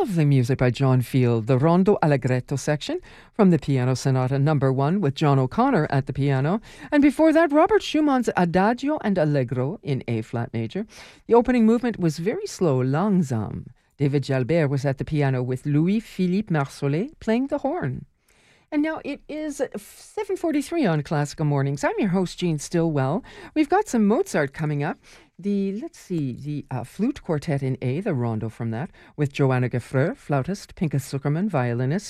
Lovely music by John Field, the Rondo Allegretto section from the Piano Sonata No. 1 with John O'Connor at the piano. And before that, Robert Schumann's Adagio and Allegro in A-flat major. The opening movement was very slow, langsam. David Jalbert was at the piano with Louis-Philippe Marsollet playing the horn. And now it is 7:43 on Classical Mornings. I'm your host, Jean Stillwell. We've got some Mozart coming up. The flute quartet in A, the rondo from that, with Joanna Gefreur, flautist, Pinka Zuckerman, violinist,